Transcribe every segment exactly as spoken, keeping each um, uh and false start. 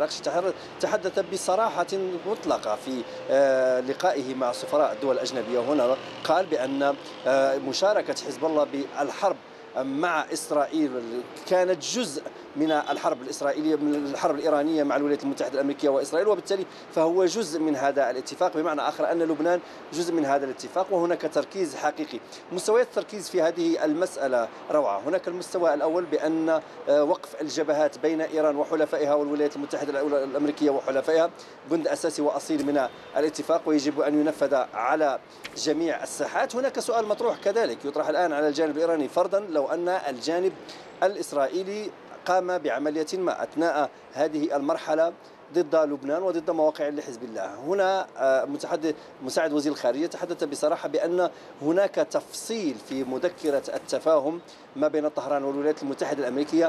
العراقشي تحدث بصراحة مطلقة في لقائه مع سفراء الدول الأجنبية هنا. قال بأن مشاركة حزب الله بالحرب مع إسرائيل كانت جزء من الحرب الإسرائيلية، من الحرب الإيرانية مع الولايات المتحدة الأمريكية وإسرائيل، وبالتالي فهو جزء من هذا الاتفاق، بمعنى آخر أن لبنان جزء من هذا الاتفاق، وهناك تركيز حقيقي. مستويات التركيز في هذه المسألة روعة. هناك المستوى الأول بأن وقف الجبهات بين إيران وحلفائها والولايات المتحدة الأمريكية وحلفائها بند أساسي وأصيل من الاتفاق، ويجب أن ينفذ على جميع الساحات. هناك سؤال مطروح كذلك يطرح الآن على الجانب الإيراني، فرضا لو أن الجانب الإسرائيلي قام بعملية ما أثناء هذه المرحلة ضد لبنان وضد مواقع لحزب الله. هنا متحدث مساعد وزير الخارجية تحدث بصراحة بأن هناك تفصيل في مذكرة التفاهم ما بين طهران والولايات المتحدة الأمريكية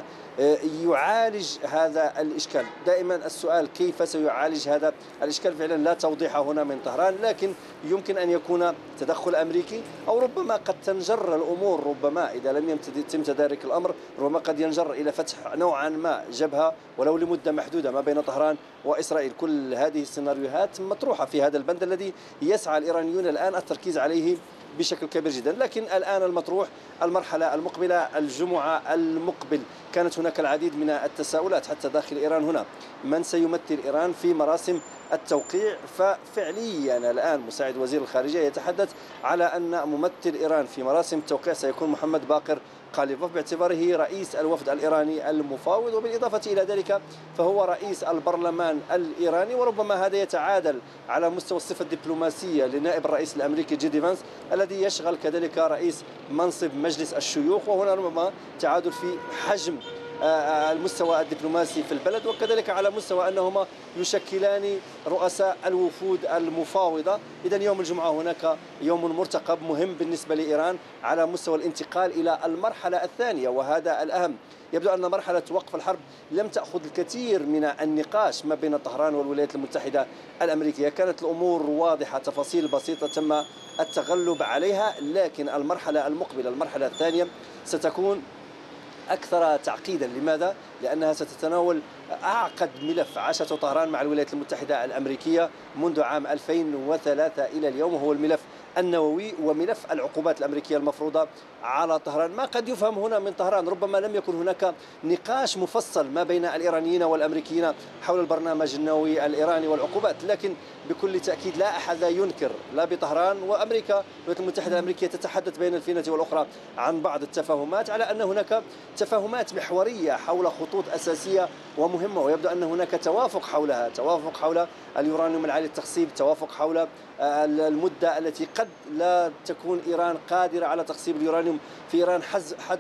يعالج هذا الإشكال. دائما السؤال كيف سيعالج هذا الإشكال؟ فعلا لا توضيح هنا من طهران، لكن يمكن أن يكون تدخل أمريكي، أو ربما قد تنجر الأمور، ربما إذا لم يتم تدارك الأمر ربما قد ينجر إلى فتح نوعا ما جبهة ولو لمدة محدودة ما بين طهران وإسرائيل. كل هذه السيناريوهات مطروحة في هذا البند الذي يسعى الإيرانيون الآن التركيز عليه بشكل كبير جدا. لكن الآن المطروح المرحلة المقبلة، الجمعة المقبل. كانت هناك العديد من التساؤلات حتى داخل إيران هنا، من سيمثل إيران في مراسم التوقيع؟ ففعليا الآن مساعد وزير الخارجية يتحدث على أن ممثل إيران في مراسم التوقيع سيكون محمد باقر قاليبوف باعتباره رئيس الوفد الإيراني المفاوض، وبالإضافة إلى ذلك فهو رئيس البرلمان الإيراني، وربما هذا يتعادل على مستوى الصفة الدبلوماسية لنائب الرئيس الأمريكي جي دي فانس الذي يشغل كذلك رئيس منصب مجلس الشيوخ، وهنا ربما تعادل في حجم المستوى الدبلوماسي في البلد، وكذلك على مستوى أنهما يشكلان رؤساء الوفود المفاوضة. إذن يوم الجمعة هناك يوم مرتقب مهم بالنسبة لإيران على مستوى الانتقال إلى المرحلة الثانية، وهذا الأهم. يبدو أن مرحلة وقف الحرب لم تأخذ الكثير من النقاش ما بين طهران والولايات المتحدة الأمريكية، كانت الأمور واضحة، تفاصيل بسيطة تم التغلب عليها. لكن المرحلة المقبلة، المرحلة الثانية، ستكون أكثر تعقيدا. لماذا؟ لأنها ستتناول أعقد ملف عاشته طهران مع الولايات المتحدة الأمريكية منذ عام ألفين وثلاثة إلى اليوم، وهو الملف النووي وملف العقوبات الأمريكية المفروضة على طهران. ما قد يفهم هنا من طهران، ربما لم يكن هناك نقاش مفصل ما بين الإيرانيين والأمريكيين حول البرنامج النووي الإيراني والعقوبات، لكن بكل تأكيد لا أحد ينكر، لا بطهران وأمريكا. الولايات المتحدة الأمريكية تتحدث بين الفينة والأخرى عن بعض التفاهمات، على أن هناك تفاهمات محورية حول خطوط أساسية ومهمة، ويبدو أن هناك توافق حولها، توافق حول اليورانيوم العالي التخصيب، توافق حول المدة التي قد لا تكون إيران قادرة على تخصيب اليورانيوم في إيران، حز حد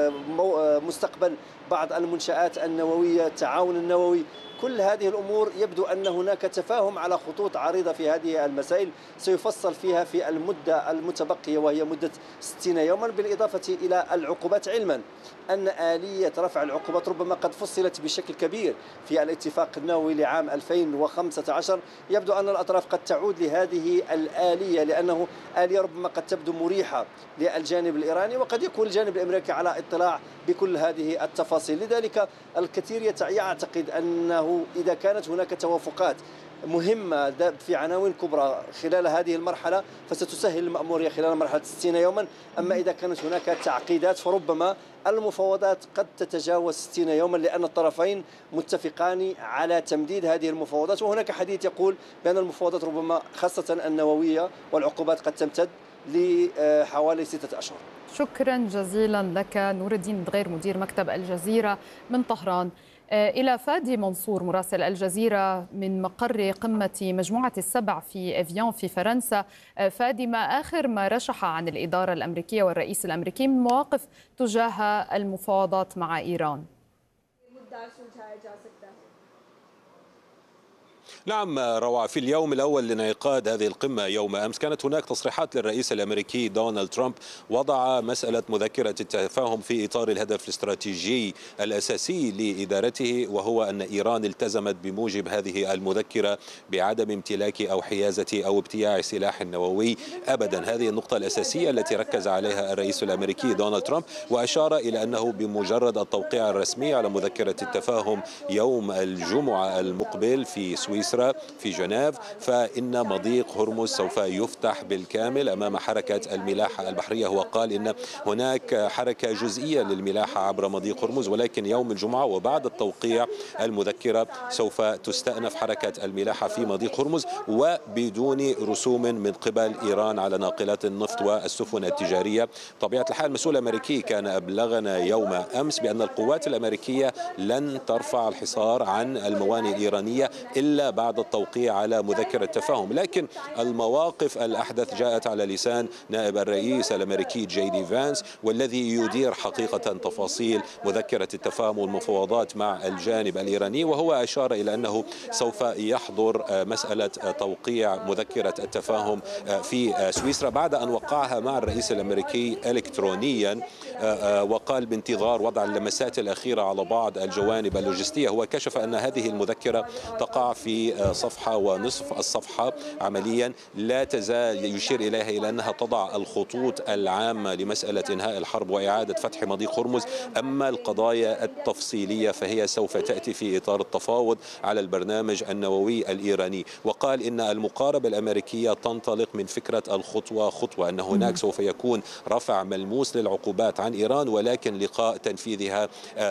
مستقبل بعض المنشآت النووية، التعاون النووي. كل هذه الأمور يبدو أن هناك تفاهم على خطوط عريضة في هذه المسائل سيفصل فيها في المدة المتبقية، وهي مدة ستين يوما، بالإضافة إلى العقوبات، علما أن آلية رفع العقوبات ربما قد فصلت بشكل كبير في الاتفاق النووي لعام ألفين وخمسة عشر. يبدو أن الأطراف قد تعود لهذه الآلية، لأنه آلية ربما قد تبدو مريحة للجانب الإيراني، وقد يكون الجانب الأمريكي على اطلاع بكل هذه التفاصيل. لذلك الكثير يعتقد أنه إذا كانت هناك توافقات مهمة في عناوين كبرى خلال هذه المرحلة فستسهل المأمورية خلال مرحلة ستين يوما. أما إذا كانت هناك تعقيدات فربما المفاوضات قد تتجاوز ستين يوما، لأن الطرفين متفقان على تمديد هذه المفاوضات. وهناك حديث يقول بأن المفاوضات ربما خاصة النووية والعقوبات قد تمتد لحوالي ستة أشهر. شكرا جزيلا لك نور الدين دغير مدير مكتب الجزيرة من طهران. إلى فادي منصور مراسل الجزيرة من مقر قمة مجموعة السبع في إفيان في فرنسا. فادي، ما آخر ما رشح عن الإدارة الأمريكية والرئيس الأمريكي من مواقف تجاه المفاوضات مع إيران؟ نعم روعة، في اليوم الأول لانعقاد هذه القمة يوم أمس كانت هناك تصريحات للرئيس الأمريكي دونالد ترامب وضع مسألة مذكرة التفاهم في إطار الهدف الاستراتيجي الأساسي لإدارته، وهو أن إيران التزمت بموجب هذه المذكرة بعدم امتلاك أو حيازة أو ابتياع سلاح نووي أبدا. هذه النقطة الأساسية التي ركز عليها الرئيس الأمريكي دونالد ترامب، وأشار إلى أنه بمجرد التوقيع الرسمي على مذكرة التفاهم يوم الجمعة المقبل في سويسرا في جنيف، فإن مضيق هرمز سوف يفتح بالكامل أمام حركة الملاحة البحرية. هو قال إن هناك حركة جزئية للملاحة عبر مضيق هرمز، ولكن يوم الجمعة وبعد التوقيع المذكرة سوف تستأنف حركة الملاحة في مضيق هرمز وبدون رسوم من قبل إيران على ناقلات النفط والسفن التجارية. طبيعة الحال المسؤول الأمريكي كان أبلغنا يوم أمس بأن القوات الأمريكية لن ترفع الحصار عن الموانئ الإيرانية إلا بعد التوقيع على مذكرة التفاهم، لكن المواقف الأحدث جاءت على لسان نائب الرئيس الأمريكي جي دي فانس، والذي يدير حقيقة تفاصيل مذكرة التفاهم والمفاوضات مع الجانب الإيراني، وهو أشار إلى أنه سوف يحضر مسألة توقيع مذكرة التفاهم في سويسرا بعد أن وقعها مع الرئيس الأمريكي إلكترونيا، وقال بانتظار وضع اللمسات الأخيرة على بعض الجوانب اللوجستية. هو كشف أن هذه المذكرة تقع في صفحة ونصف الصفحة عمليا، لا تزال يشير إليها إلى أنها تضع الخطوط العامة لمسألة إنهاء الحرب وإعادة فتح مضيق هرمز، أما القضايا التفصيلية فهي سوف تأتي في إطار التفاوض على البرنامج النووي الإيراني. وقال إن المقاربة الأمريكية تنطلق من فكرة الخطوة خطوة، أن هناك سوف يكون رفع ملموس للعقوبات عن إيران، ولكن لقاء تنفيذها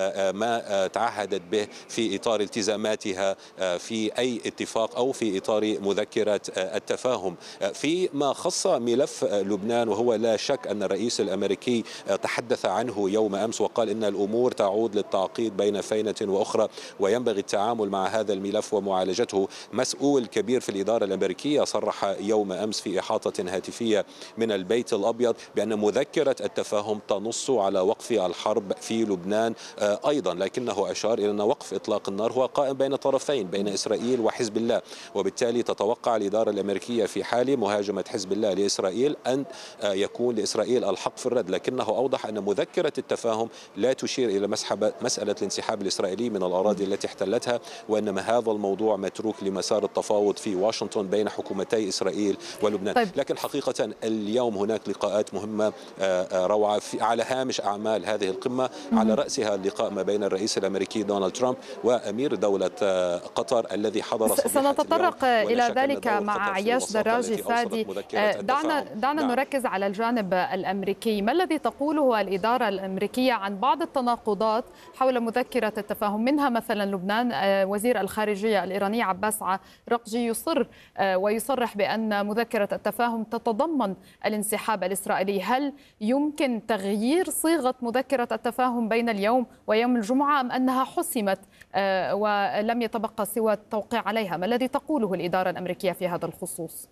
ما تعهدت به في إطار التزاماتها في أي اتفاق أو في إطار مذكرة التفاهم. فيما خص ملف لبنان، وهو لا شك أن الرئيس الأمريكي تحدث عنه يوم أمس وقال إن الأمور تعود للتعقيد بين فينة وأخرى وينبغي التعامل مع هذا الملف ومعالجته. مسؤول كبير في الإدارة الأمريكية صرح يوم أمس في إحاطة هاتفية من البيت الأبيض بأن مذكرة التفاهم تنص على وقف الحرب في لبنان أيضا، لكنه أشار إلى أن وقف إطلاق النار هو قائم بين طرفين، بين إسرائيل وحزب الله، وبالتالي تتوقع الإدارة الأمريكية في حال مهاجمة حزب الله لإسرائيل أن يكون لإسرائيل الحق في الرد. لكنه أوضح أن مذكرة التفاهم لا تشير إلى مسألة الانسحاب الإسرائيلي من الأراضي التي احتلتها، وإنما هذا الموضوع متروك لمسار التفاوض في واشنطن بين حكومتي إسرائيل ولبنان. طيب. لكن حقيقة اليوم هناك لقاءات مهمة روعة على هامش أعمال هذه القمة، على رأسها اللقاء ما بين الرئيس الأمريكي دونالد ترامب وأمير دولة قطر الذي حضر. سنتطرق إلى ذلك مع عياش دراجي. فادي، دعنا دعنا نعم. نركز على الجانب الأمريكي. ما الذي تقوله الإدارة الأمريكية عن بعض التناقضات حول مذكرة التفاهم؟ منها مثلا لبنان، وزير الخارجية الإيراني عباس عراقجي يصر ويصرح بأن مذكرة التفاهم تتضمن الانسحاب الإسرائيلي. هل يمكن تغيير صيغة مذكرة التفاهم بين اليوم ويوم الجمعة، أم أنها حسمت ولم يتبقى سوى التوقيع عليها؟ ما الذي تقوله الإدارة الأمريكية في هذا الخصوص؟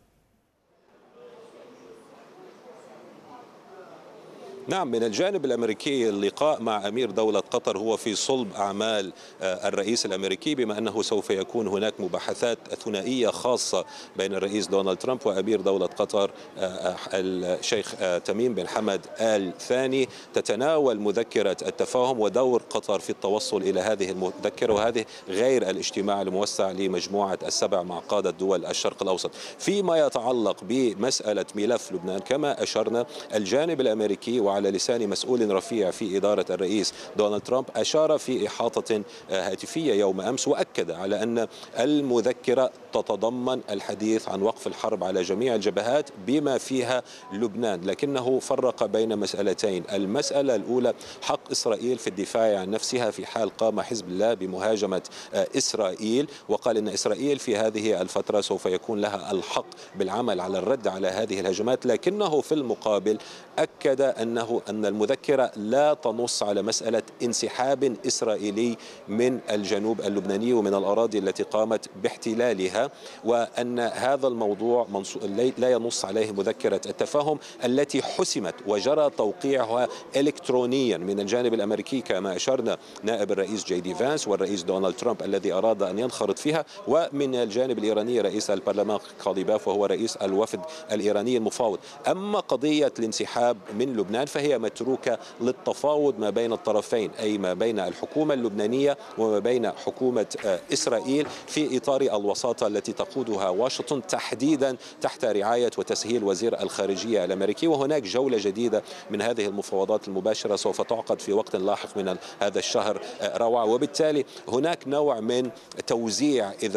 نعم، من الجانب الأمريكي اللقاء مع أمير دولة قطر هو في صلب أعمال الرئيس الأمريكي، بما أنه سوف يكون هناك مباحثات ثنائية خاصة بين الرئيس دونالد ترامب وأمير دولة قطر الشيخ تميم بن حمد آل ثاني، تتناول مذكرة التفاهم ودور قطر في التوصل إلى هذه المذكرة، وهذه غير الاجتماع الموسع لمجموعة السبع مع قادة دول الشرق الأوسط. فيما يتعلق بمسألة ملف لبنان كما أشرنا، الجانب الأمريكي وعلى على لسان مسؤول رفيع في إدارة الرئيس دونالد ترامب أشار في إحاطة هاتفية يوم أمس وأكد على أن المذكرة تتضمن الحديث عن وقف الحرب على جميع الجبهات بما فيها لبنان، لكنه فرق بين مسألتين. المسألة الأولى حق إسرائيل في الدفاع عن نفسها في حال قام حزب الله بمهاجمة إسرائيل، وقال أن إسرائيل في هذه الفترة سوف يكون لها الحق بالعمل على الرد على هذه الهجمات، لكنه في المقابل أكد أنه أنه أن المذكرة لا تنص على مسألة انسحاب إسرائيلي من الجنوب اللبناني ومن الأراضي التي قامت باحتلالها، وأن هذا الموضوع لا ينص عليه مذكرة التفاهم التي حسمت وجرى توقيعها إلكترونيا من الجانب الأمريكي كما أشرنا نائب الرئيس جي دي فانس والرئيس دونالد ترامب الذي أراد أن ينخرط فيها، ومن الجانب الإيراني رئيس البرلمان قاضيباف وهو رئيس الوفد الإيراني المفاوض. أما قضية الانسحاب من لبنان فهي متروكة للتفاوض ما بين الطرفين، أي ما بين الحكومة اللبنانية وما بين حكومة إسرائيل في إطار الوساطة التي تقودها واشنطن تحديدا تحت رعاية وتسهيل وزير الخارجية الأمريكي. وهناك جولة جديدة من هذه المفاوضات المباشرة سوف تعقد في وقت لاحق من هذا الشهر روعة، وبالتالي هناك نوع من توزيع إذا